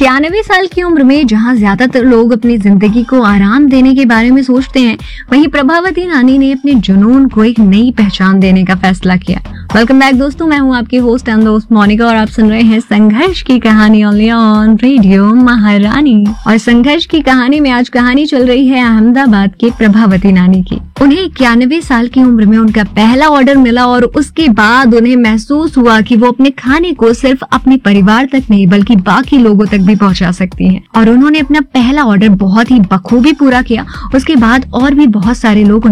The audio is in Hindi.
91 साल की उम्र में जहां ज्यादातर लोग अपनी जिंदगी को आराम देने के बारे में सोचते हैं, वहीं प्रभावती नानी ने अपने जुनून को एक नई पहचान देने का फैसला किया। वेलकम बैक दोस्तों, मैं हूं आपकी होस्ट एंड दोस्त मोनिका और आप सुन रहे हैं संघर्ष की कहानी ओनली ऑन रेडियो महारानी। और संघर्ष की कहानी में आज कहानी चल रही है अहमदाबाद के प्रभावती नानी की। उन्हें 91 साल की उम्र में उनका पहला ऑर्डर मिला और उसके बाद उन्हें महसूस हुआ कि वो अपने खाने को सिर्फ अपने परिवार तक नहीं बल्कि बाकी लोगों तक भी पहुंचा सकती हैं। और उन्होंने अपना पहला ऑर्डर बहुत ही बखूबी पूरा किया। उसके बाद और भी बहुत सारे लोग